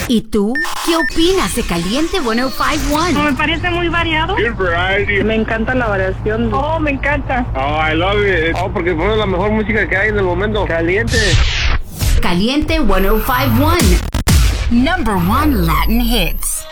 ¿Y tú? ¿Qué opinas de Caliente 105.1? Me parece muy variado. Good variety. Me encanta la variación. Oh, me encanta. Oh, I love it. Oh, porque fue la mejor música que hay en el momento. Caliente. Caliente 105.1. Number 1 Latin hits.